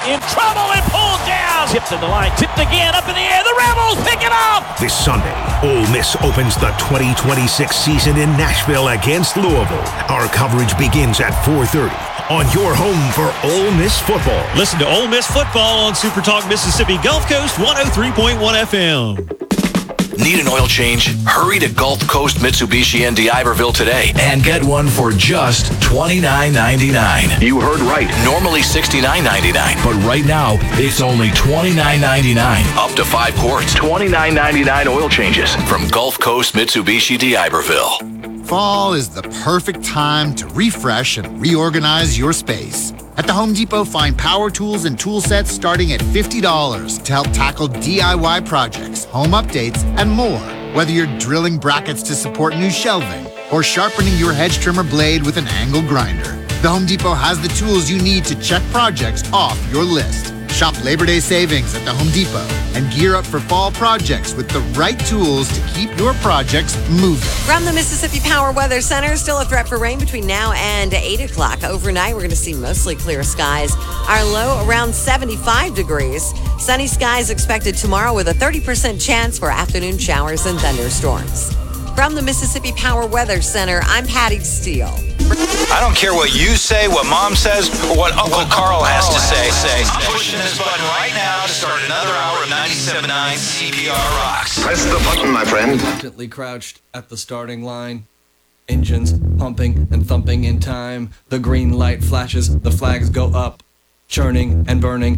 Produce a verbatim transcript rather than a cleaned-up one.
in trouble and pulled down. Tipped to the line, tipped again, up in the air. The Rebels pick it up. This Sunday, Ole Miss opens the twenty twenty-six season in Nashville against Louisville. Our coverage begins at four thirty on your home for Ole Miss football. Listen to Ole Miss football on Super Talk Mississippi Gulf Coast one oh three point one F M. Need an oil change? Hurry to Gulf Coast Mitsubishi in D'Iberville today and get one for just twenty-nine ninety-nine. You heard right. Normally sixty-nine ninety-nine, but right now it's only twenty-nine ninety-nine. Up to five quarts. twenty-nine ninety-nine oil changes from Gulf Coast Mitsubishi D'Iberville. Fall is the perfect time to refresh and reorganize your space. At the Home Depot, find power tools and tool sets starting at fifty dollars to help tackle D I Y projects, home updates, and more. Whether you're drilling brackets to support new shelving or sharpening your hedge trimmer blade with an angle grinder, the Home Depot has the tools you need to check projects off your list. Shop Labor Day savings at the Home Depot and gear up for fall projects with the right tools to keep your projects moving. From the Mississippi Power Weather Center, still a threat for rain between now and eight o'clock. Overnight, we're going to see mostly clear skies. Our low around seventy-five degrees. Sunny skies expected tomorrow with a thirty percent chance for afternoon showers and thunderstorms. From the Mississippi Power Weather Center, I'm Patty Steele. I don't care what you say, what Mom says, or what Uncle Carl has to say. I'm pushing this button right now to start another hour of ninety-seven point nine C P R Rocks. Press the button, my friend. Reluctantly crouched at the starting line. Engines pumping and thumping in time. The green light flashes, the flags go up. Churning and burning.